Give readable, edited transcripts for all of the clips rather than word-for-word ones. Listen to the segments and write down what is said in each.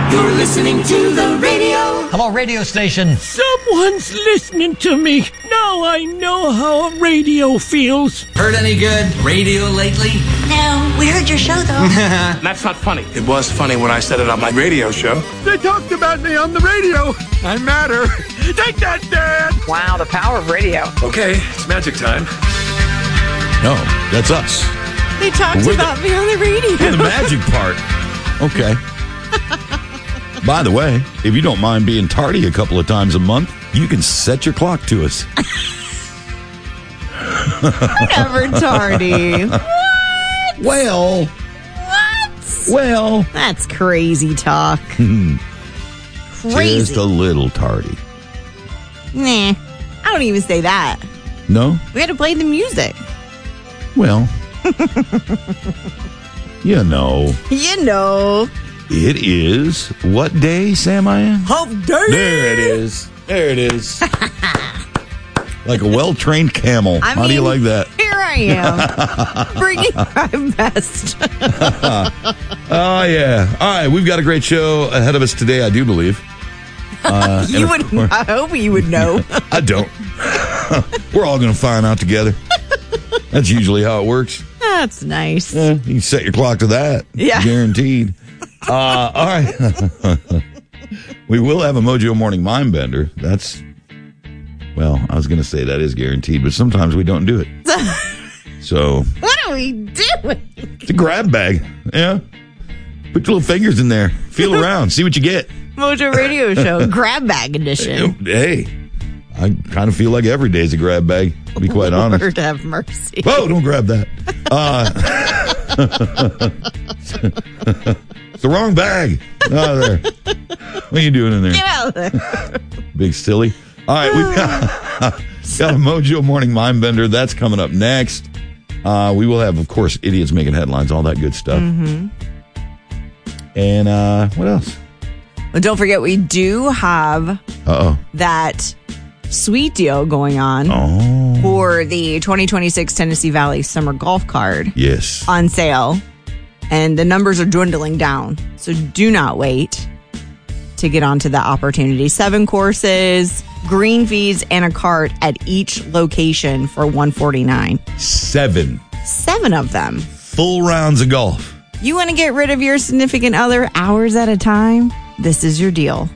You're listening to the radio. Hello, radio station. Someone's listening to me. Now I know how a radio feels. Heard any good radio lately? No, we heard your show, though. That's not funny. It was funny when I said it on my radio show. They talked about me on the radio. I matter. Take that, Dad. Wow, the power of radio. Okay, it's magic time. No, that's us. They talked about me on the radio. Yeah, the magic part. Okay. By the way, if you don't mind being tardy a couple of times a month, you can set your clock to us. Never tardy. What? Well. What? Well. That's crazy talk. Crazy. Just a little tardy. Nah, I don't even say that. No? We had to play the music. Well. You know. You know. It is what day, Sam? I am? Hump day. There it is. There it is. Like a well-trained camel. How do you like that? Here I am. Bringing my best. Oh, yeah. All right. We've got a great show ahead of us today, I do believe. You would. I hope you would know. I don't. We're all going to find out together. That's usually how it works. That's nice. You can set your clock to that. Yeah. Guaranteed. All right. We will have a Mojo Morning Mind Bender. That's, well, I was going to say that is guaranteed, but sometimes we don't do it. So. What are we doing? It's a grab bag. Yeah. Put your little fingers in there. Feel around. See what you get. Mojo Radio Show, grab bag edition. Hey, I kind of feel like every day's a grab bag, to be quite honest. Lord have mercy. Whoa, don't grab that. It's the wrong bag. Oh, there. What are you doing in there? Get out of there. Big silly. All right, we've got a Mojo Morning Mind Bender. That's coming up next. We will have, of course, idiots making headlines, all that good stuff. Mm-hmm. And what else? Well, don't forget, we do have that sweet deal going on for the 2026 Tennessee Valley Summer Golf Card. Yes. On sale. And the numbers are dwindling down. So do not wait to get onto that opportunity. 7 courses, green fees, and a cart at each location for $149. 7 of them. Full rounds of golf. You want to get rid of your significant other hours at a time? This is your deal.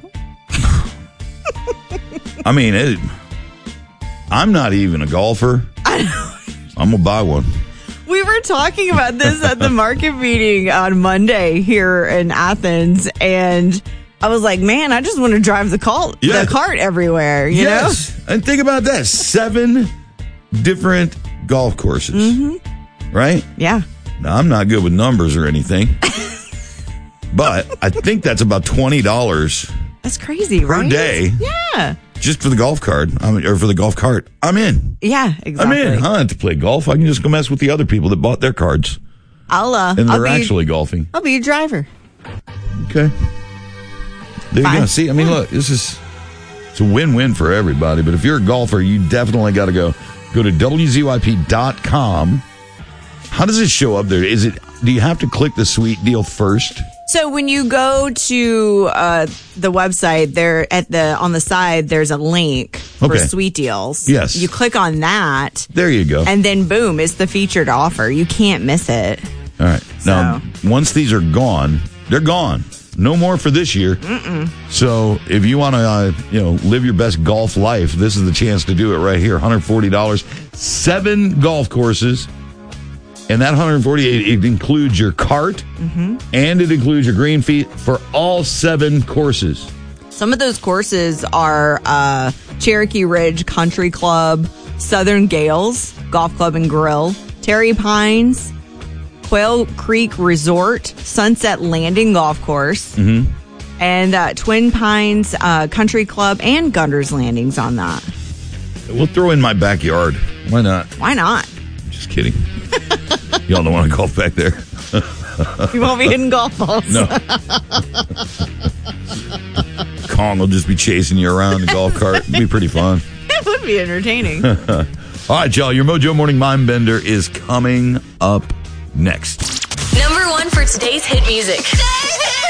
I mean, I'm not even a golfer. I know. I'm going to buy one. We were talking about this at the market meeting on Monday here in Athens, and I was like, man, I just want to drive the cart everywhere, you know? And think about that. 7 different golf courses, right? Yeah. Now, I'm not good with numbers or anything, but I think that's about $20. That's crazy, right? Per day. Yeah. Just for the golf card, or for the golf cart. I'm in. Yeah, exactly. I'm in. I don't have to play golf. I can just go mess with the other people that bought their cards. And they're actually golfing. I'll be a driver. Okay. There you go. See, I mean, look, it's a win-win for everybody. But if you're a golfer, you definitely got to go to WZYP.com. How does it show up there? Do you have to click the sweet deal first? So when you go to the website, on the side, there's a link for sweet deals. Yes. You click on that. There you go. And then boom, it's the featured offer. You can't miss it. All right. Now, once these are gone, they're gone. No more for this year. So if you want to, live your best golf life, this is the chance to do it right here. $140, 7 golf courses. And that $148, it includes your cart, and it includes your green fee for all 7 courses. Some of those courses are Cherokee Ridge Country Club, Southern Gales Golf Club and Grill, Terry Pines, Quail Creek Resort, Sunset Landing Golf Course, and Twin Pines Country Club and Gunter's Landing's on that. We'll throw in my backyard. Why not? Why not? Just kidding. Y'all don't want to golf back there. You won't be hitting golf balls. No. Kong will just be chasing you around in the golf cart. It'd be pretty fun. It would be entertaining. All right, y'all. Your Mojo Morning Mind Bender is coming up next. Number 1 for today's hit music.